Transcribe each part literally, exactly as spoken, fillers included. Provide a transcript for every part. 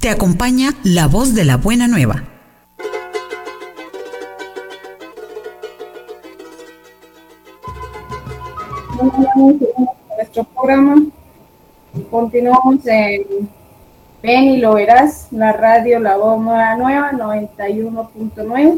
Te acompaña la voz de la buena nueva. Nuestro programa continuamos en Ven y lo verás, la radio La Voz Nueva noventa y uno punto nueve.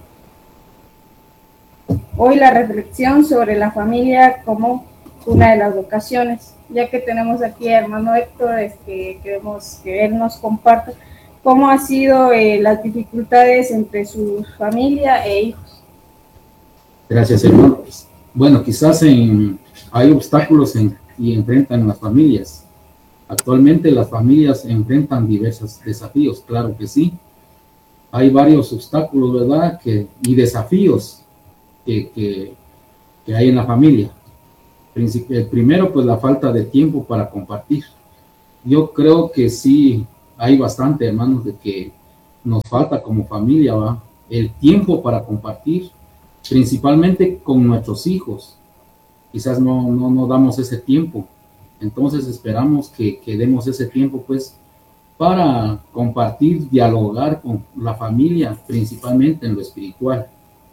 Hoy la reflexión sobre la familia como una de las vocaciones, ya que tenemos aquí a hermano Héctor, este, queremos que él nos comparta cómo ha sido eh, las dificultades entre su familia e hijos. Gracias, hermano. Bueno, quizás en, hay obstáculos en, y enfrentan las familias. Actualmente las familias enfrentan diversos desafíos, claro que sí. Hay varios obstáculos, ¿verdad? Que, y desafíos que, que, que hay en la familia. El primero, pues la falta de tiempo para compartir. Yo creo que sí hay bastante, hermanos, de que nos falta como familia, ¿va? El tiempo para compartir, principalmente con nuestros hijos. Quizás no, no, no damos ese tiempo. Entonces esperamos que, que demos ese tiempo, pues, para compartir, dialogar con la familia, principalmente en lo espiritual.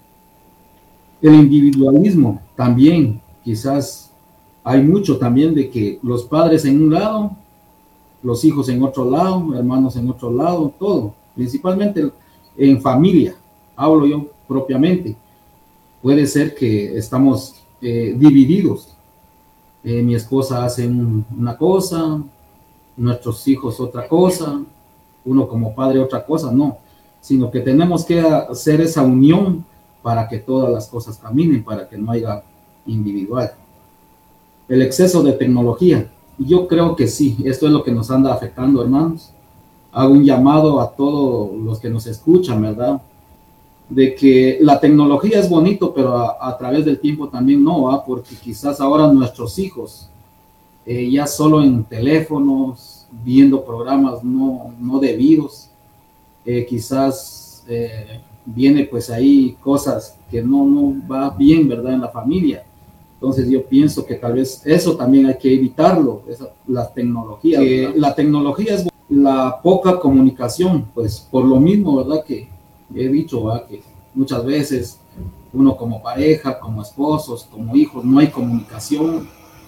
El individualismo también, quizás hay mucho también de que los padres en un lado, los hijos en otro lado, hermanos en otro lado, todo, principalmente en familia, hablo yo propiamente. Puede ser que estamos eh, divididos. Eh, mi esposa hace un, una cosa, nuestros hijos otra cosa, uno como padre otra cosa, no, sino que tenemos que hacer esa unión para que todas las cosas caminen, para que no haya individual. El exceso de tecnología, yo creo que sí, esto es lo que nos anda afectando, hermanos. Hago un llamado a todos los que nos escuchan, ¿verdad? De que la tecnología es bonito, pero a, a través del tiempo también no, ¿va? Porque quizás ahora nuestros hijos, eh, ya solo en teléfonos, viendo programas no, no debidos, eh, quizás eh, viene pues ahí cosas que no, no va bien, ¿verdad? En la familia. Entonces yo pienso que tal vez eso también hay que evitarlo, esa, la tecnología. Que la tecnología es la poca comunicación, pues por lo mismo, ¿verdad? Que he dicho, ¿verdad? Que muchas veces uno como pareja, como esposos, como hijos, no hay comunicación.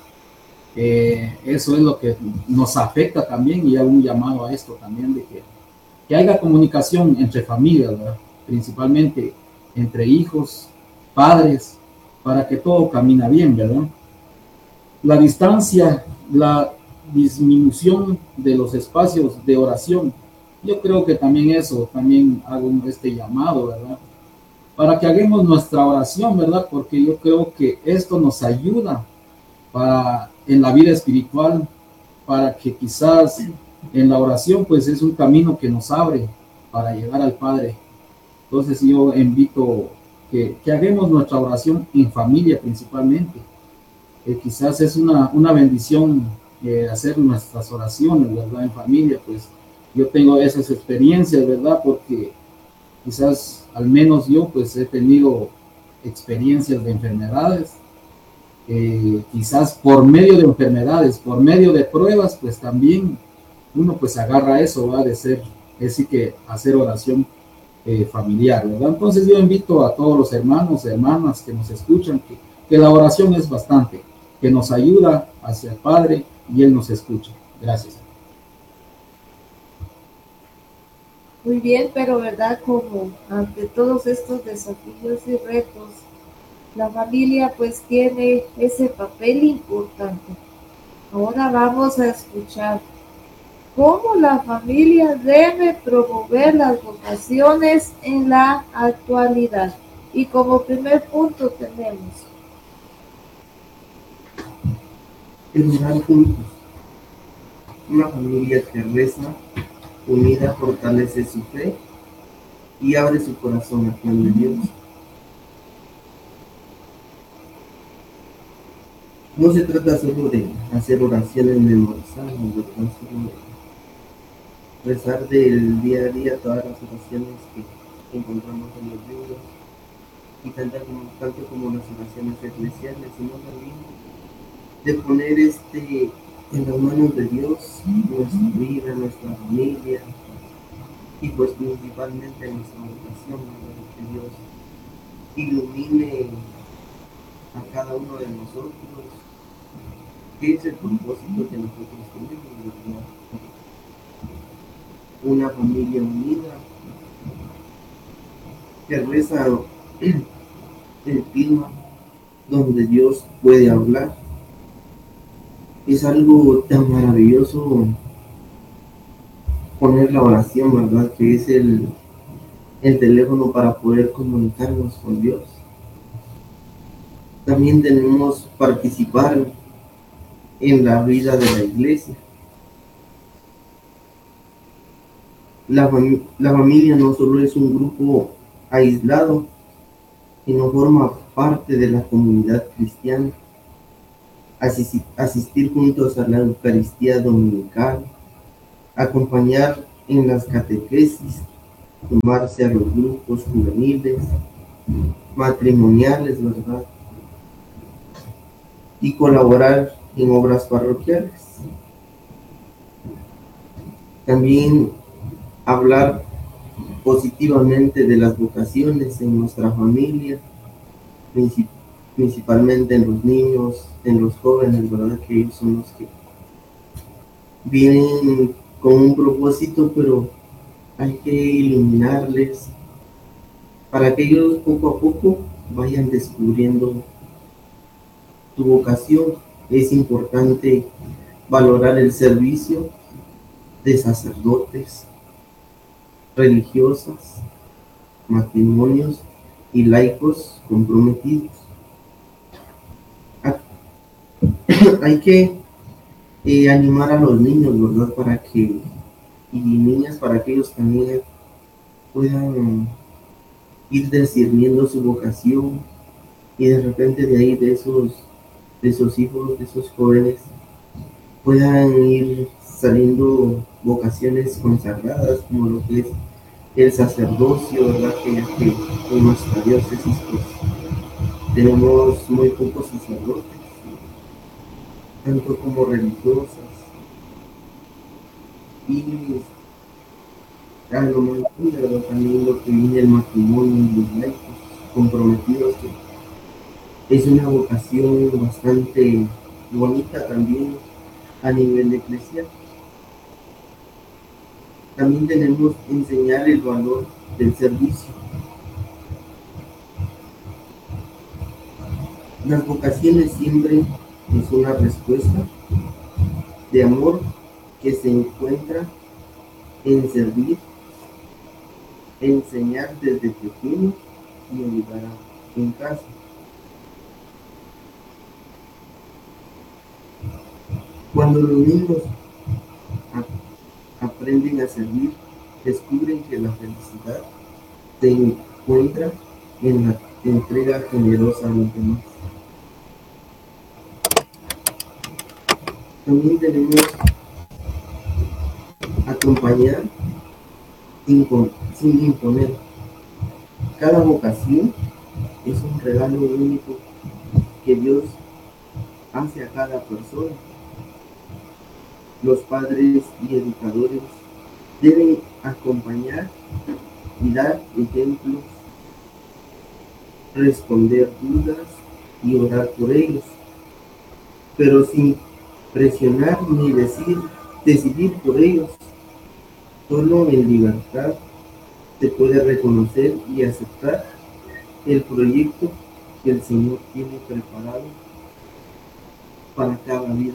Eh, eso es lo que nos afecta también, y hago un llamado a esto también, de que, que haya comunicación entre familias, ¿verdad? Principalmente entre hijos, padres, para que todo camine bien, ¿verdad? La distancia, la disminución de los espacios de oración, yo creo que también eso, también hago este llamado, ¿verdad? Para que hagamos nuestra oración, ¿verdad? Porque yo creo que esto nos ayuda para, en la vida espiritual, para que quizás en la oración, pues es un camino que nos abre para llegar al Padre. Entonces yo invito que, que hagamos nuestra oración en familia principalmente. Eh, quizás es una, una bendición eh, hacer nuestras oraciones, ¿verdad? En familia, pues yo tengo esas experiencias, ¿verdad? Porque quizás al menos yo pues he tenido experiencias de enfermedades, eh, quizás por medio de enfermedades, por medio de pruebas, pues también uno pues agarra eso, ¿va? De ser, es decir, que hacer oración eh, familiar, ¿verdad? Entonces yo invito a todos los hermanos, hermanas que nos escuchan, que, que la oración es bastante, que nos ayuda hacia el Padre y Él nos escucha. Gracias. Muy bien, pero verdad, como ante todos estos desafíos y retos, la familia pues tiene ese papel importante. Ahora vamos a escuchar cómo la familia debe promover las vocaciones en la actualidad. Y como primer punto tenemos el orar juntos. Una familia que reza unida fortalece su fe y abre su corazón al plan de Dios. No se trata solo de hacer oraciones memorizadas, ¿verdad? Solo de rezar del día a día todas las oraciones que encontramos en los libros, y tanto como, tanto como las oraciones eclesiales, sino también de poner este, en las manos de Dios nuestra vida, nuestra familia, y pues principalmente en nuestra vocación, ¿verdad? Que Dios ilumine a cada uno de nosotros, que es el propósito que nosotros tenemos, ¿verdad? Una familia unida, que reza el clima donde Dios puede hablar. Es algo tan maravilloso poner la oración, ¿verdad? Que es el, el teléfono para poder comunicarnos con Dios. También tenemos participar en la vida de la iglesia. La, fam- la familia no solo es un grupo aislado, sino forma parte de la comunidad cristiana. Asistir, asistir juntos a la Eucaristía dominical, acompañar en las catequesis, sumarse a los grupos juveniles, matrimoniales, ¿verdad? Y colaborar en obras parroquiales. También hablar positivamente de las vocaciones en nuestra familia, princip- principalmente en los niños, en los jóvenes, ¿verdad? Que ellos son los que vienen con un propósito, pero hay que iluminarles para que ellos poco a poco vayan descubriendo tu vocación. Es importante valorar el servicio de sacerdotes, religiosas, matrimonios y laicos comprometidos. Hay que eh, animar a los niños, ¿verdad? Para que, y niñas, para que ellos también puedan ir discerniendo su vocación y de repente de ahí, de esos, de esos hijos, de esos jóvenes, puedan ir saliendo vocaciones consagradas, como lo que es el sacerdocio, ¿verdad? Que ya que en nuestra diócesis pues tenemos muy pocos sacerdotes, tanto como religiosas, y a lo mejor también lo que viene el matrimonio y los laicos comprometidos, que es una vocación bastante bonita también a nivel eclesial. También tenemos que enseñar el valor del servicio. Las vocaciones siempre es una respuesta de amor que se encuentra en servir, enseñar desde pequeño y ayudar en casa. Cuando los niños a- aprenden a servir, descubren que la felicidad se encuentra en la entrega generosa a los demás. También tenemos acompañar sin, sin imponer. Cada vocación es un regalo único que Dios hace a cada persona. Los padres y educadores deben acompañar y dar ejemplos, responder dudas y orar por ellos, pero sin presionar ni decir, decidir por ellos. Solo en libertad se puede reconocer y aceptar el proyecto que el Señor tiene preparado para cada vida.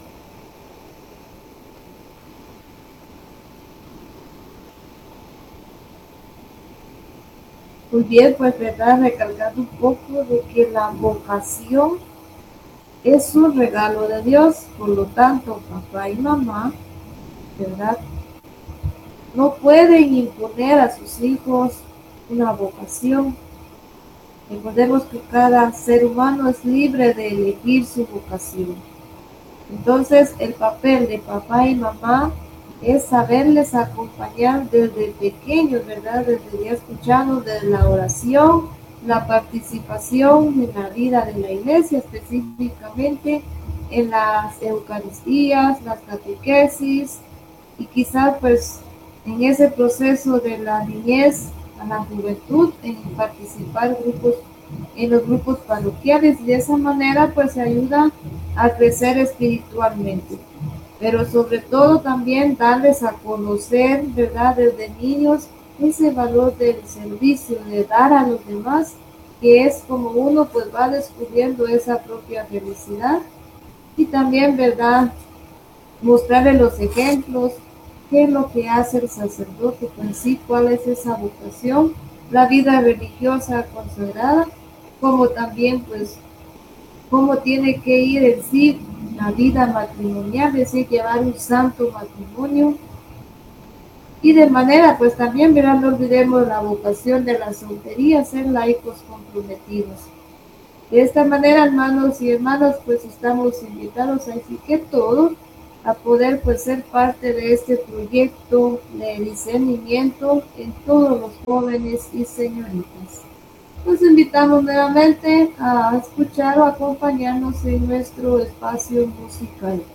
Muy bien, pues verdad, recalcando un poco de que la vocación es un regalo de Dios, por lo tanto, papá y mamá, ¿verdad? No pueden imponer a sus hijos una vocación. Recordemos que cada ser humano es libre de elegir su vocación. Entonces, el papel de papá y mamá es saberles acompañar desde pequeños, ¿verdad? Desde ya escuchado, desde la oración, la participación en la vida de la iglesia, específicamente en las eucaristías, las catequesis, y quizás pues en ese proceso de la niñez a la juventud, en participar grupos, en los grupos parroquiales, y de esa manera pues se ayuda a crecer espiritualmente. Pero sobre todo también darles a conocer, ¿verdad?, desde niños, ese valor del servicio, de dar a los demás, que es como uno pues va descubriendo esa propia felicidad. Y también, ¿verdad?, mostrarles los ejemplos, qué es lo que hace el sacerdote en sí, cuál es esa vocación, la vida religiosa consagrada, como también pues cómo tiene que ir en sí la vida matrimonial, es decir, llevar un santo matrimonio. Y de manera, pues también, verán, no olvidemos la vocación de la soltería, ser laicos comprometidos. De esta manera, hermanos y hermanas, pues estamos invitados a así que todos a poder pues ser parte de este proyecto de discernimiento en todos los jóvenes y señoritas. Los invitamos nuevamente a escuchar o acompañarnos en nuestro espacio musical.